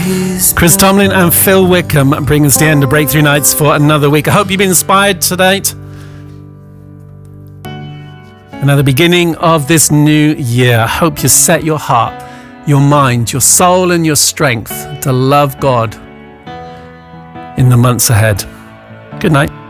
Chris Tomlin and Phil Wickham bring us the end of Breakthrough Nights for another week. I hope you've been inspired tonight. Another beginning of this new year. I hope you set your heart, your mind, your soul and your strength to love God in the months ahead. Good night.